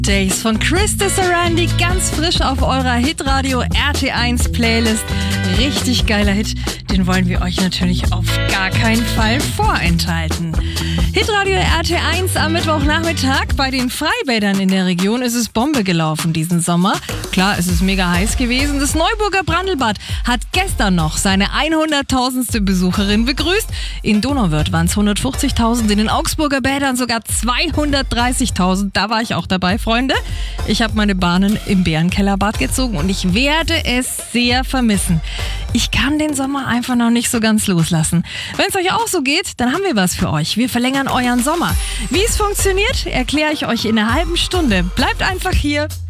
Days von Krista Sarandi, ganz frisch auf eurer Hitradio RT1 Playlist. Richtig geiler Hit, den wollen wir euch natürlich auf gar keinen Fall vorenthalten. Hitradio RT1 am Mittwochnachmittag. Bei den Freibädern in der Region ist es Bombe gelaufen diesen Sommer. Klar, es ist mega heiß gewesen. Das Neuburger Brandlbad hat gestern noch seine 100.000. Besucherin begrüßt. In Donauwörth waren es 150.000, in den Augsburger Bädern sogar 230.000. Da war ich auch dabei, Freunde. Ich habe meine Bahnen im Bärenkellerbad gezogen und ich werde es sehr vermissen. Ich kann den Sommer einfach noch nicht so ganz loslassen. Wenn es euch auch so geht, dann haben wir was für euch. Wir verlängern euren Sommer. Wie es funktioniert, erkläre ich euch in einer halben Stunde. Bleibt einfach hier.